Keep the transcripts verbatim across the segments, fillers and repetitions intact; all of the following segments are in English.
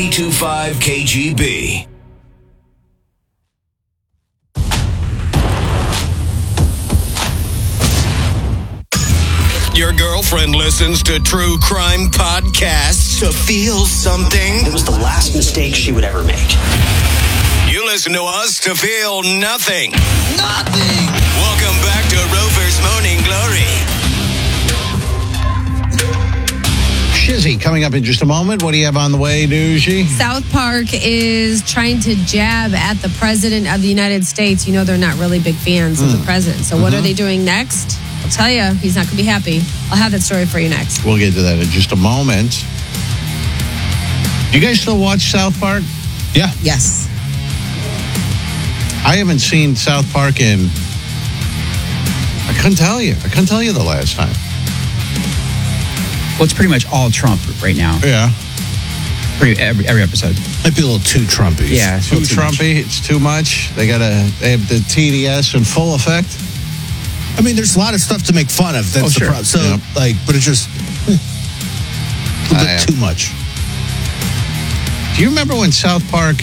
ninety-two point five K G B. Your girlfriend listens to true crime podcasts to feel something. It was the last mistake she would ever make. You listen to us to feel nothing. Nothing! Welcome back to Rover's Morning Glory. Shizzy coming up in just a moment. What do you have on the way, Doogie? South Park is trying to jab at the President of the United States. You know they're not really big fans mm. of the President. So mm-hmm. what are they doing next? I'll tell you, he's not going to be happy. I'll have that story for you next. We'll get to that in just a moment. Do you guys still watch South Park? Yeah. Yes. I haven't seen South Park in... I couldn't tell you. I couldn't tell you the last time. Well, it's pretty much all Trump right now. Yeah. Pretty, every, every episode. Might be a little too Trumpy. Yeah. Too, too Trumpy. Much. It's too much. They got to... They have the T D S in full effect. I mean, there's a lot of stuff to make fun of. That's oh, the sure. problem. So, yep. like, but it's just a little bit uh, too much. Do you remember when South Park,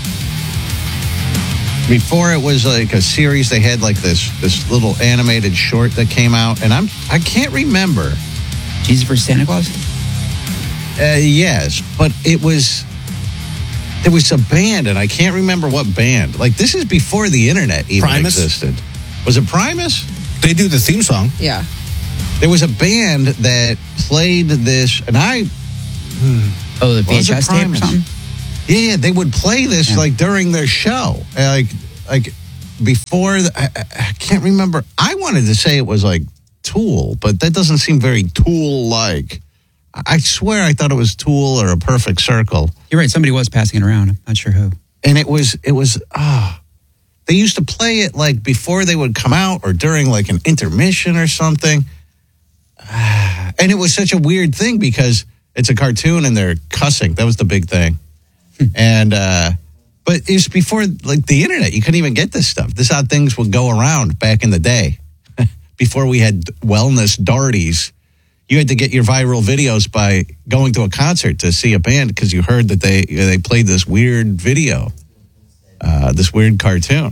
before it was like a series, they had like this this little animated short that came out, and I'm I can't remember. Jesus versus Santa Claus? Uh, yes, but it was there was a band, and I can't remember what band. Like this is before the internet even Primus? existed. Was it Primus? They do the theme song. Yeah. There was a band that played this, and I... Oh, the V H S tape or something? Yeah, yeah, they would play this yeah. like during their show. Like, like before, the, I, I can't remember. I wanted to say it was like Tool, but that doesn't seem very Tool-like. I swear I thought it was Tool or A Perfect Circle. You're right, somebody was passing it around. I'm not sure who. And it was, it was, ah... Oh, they used to play it like before they would come out or during like an intermission or something. And it was such a weird thing because it's a cartoon and they're cussing. That was the big thing. and, uh, but it was before like the internet. You couldn't even get this stuff. This is how things would go around back in the day. Before we had wellness darties, you had to get your viral videos by going to a concert to see a band because you heard that they they played this weird video. Uh, this weird cartoon.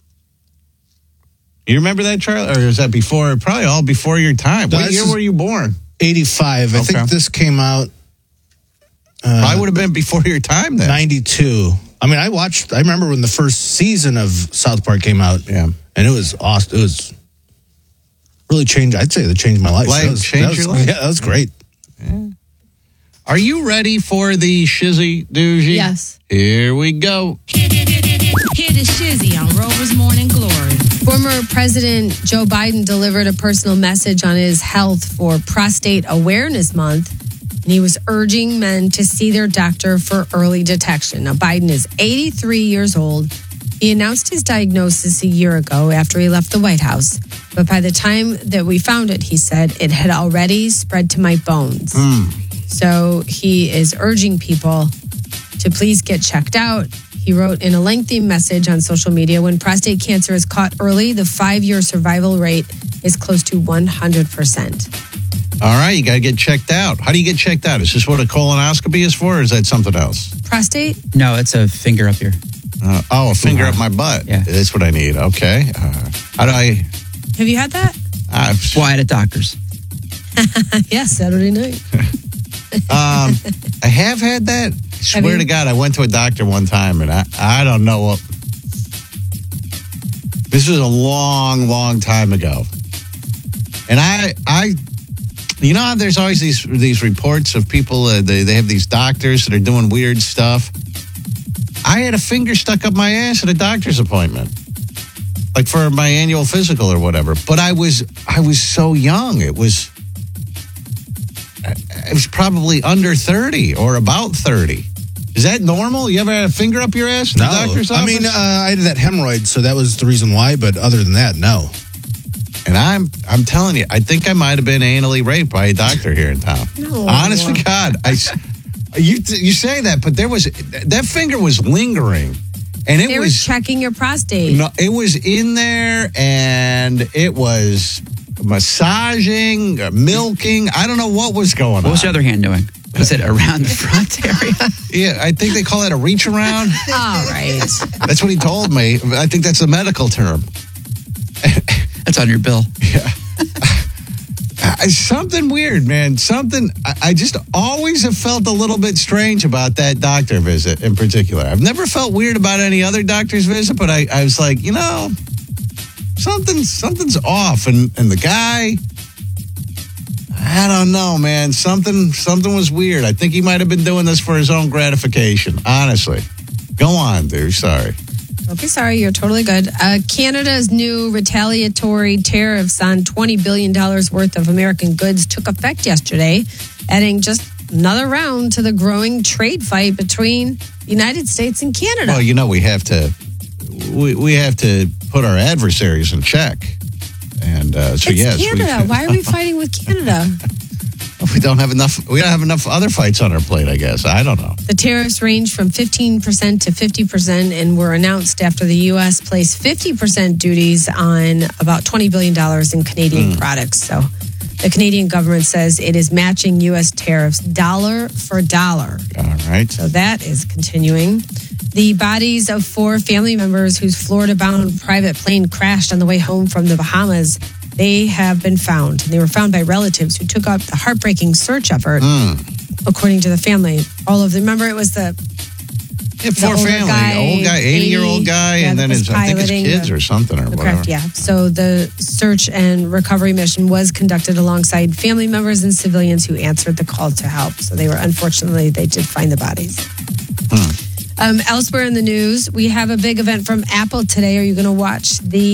You remember that, Charlie? Or is that before, probably all before your time? No, what year were you born? eighty-five. I okay. think this came out... Uh, probably would have been before your time then. ninety-two. I mean, I watched, I remember when the first season of South Park came out. Yeah. And it was awesome. It was really changed, I'd say that changed my life. Life that was, changed that was, your life? Yeah, that was great. Yeah. Are you ready for the Shizzy Doogie? Yes. Here we go. Hit the Shizzy on Rover's Morning Glory. Former President Joe Biden delivered a personal message on his health for Prostate Awareness Month, and he was urging men to see their doctor for early detection. Now, Biden is eighty-three years old. He announced his diagnosis a year ago after he left the White House. But by the time that we found it, he said, it had already spread to my bones. Mm. So he is urging people to please get checked out. He wrote in a lengthy message on social media, when prostate cancer is caught early, the five-year survival rate is close to one hundred percent. All right, you got to get checked out. How do you get checked out? Is this what a colonoscopy is for, or is that something else? Prostate? No, it's a finger up here. Uh, oh, a finger uh-huh. up my butt. Yeah. That's what I need. Okay. Uh, how do I... Have you had that? Uh, well, I had a doctor's. Yes, Saturday night. um, I have had that. I swear to God, I went to a doctor one time, and I, I don't know what... This was a long, long time ago. And I... I You know how there's always these these reports of people, uh, they, they have these doctors that are doing weird stuff? I had a finger stuck up my ass at a doctor's appointment. Like for my annual physical or whatever. But I was I was so young. It was it was probably under thirty or about thirty. Is that normal? You ever had a finger up your ass at no. the doctor's office? I mean, uh, I had that hemorrhoid, so that was the reason why. But other than that, no. And I'm I'm telling you, I think I might have been anally raped by a doctor here in town. No. Honest to God, I you you say that, but there was that finger was lingering, and it they was were checking your prostate. No, it was in there, and it was massaging, milking. I don't know what was going on. What was the other hand doing? Was it around the front area? Yeah, I think they call that a reach around. All right. That's what he told me. I think that's a medical term. That's on your bill. Yeah. Uh, something weird, man. Something, I, I just always have felt a little bit strange about that doctor visit in particular. I've never felt weird about any other doctor's visit, but I, I was like, you know, something, something's off. And, and the guy, I don't know, man. Something, something was weird. I think he might have been doing this for his own gratification, honestly. Go on, dude. Sorry. Don't be sorry. You're totally good. Uh, Canada's new retaliatory tariffs on twenty billion dollars worth of American goods took effect yesterday, adding just another round to the growing trade fight between the United States and Canada. Well, you know, we have to, we, we have to put our adversaries in check. And uh, so, it's yes. Canada. We, Why are we fighting with Canada? we don't have enough, we don't have enough other fights on our plate, I guess. I don't know. The tariffs range from fifteen percent to fifty percent and were announced after the U S placed fifty percent duties on about twenty billion dollars in Canadian mm. products. So the Canadian government says it is matching U S tariffs dollar for dollar. All right. So that is continuing. The bodies of four family members whose Florida-bound private plane crashed on the way home from the Bahamas, they have been found. They were found by relatives who took up the heartbreaking search effort. Mm. According to the family, all of them. Remember, it was the, yeah, four family, guy, old guy, eighty-year-old guy, yeah, and then his, I think his kids the, or something or the whatever. Correct, yeah. So the search and recovery mission was conducted alongside family members and civilians who answered the call to help. So they were, unfortunately, they did find the bodies. Hmm. Um, elsewhere in the news, we have a big event from Apple today. Are you going to watch the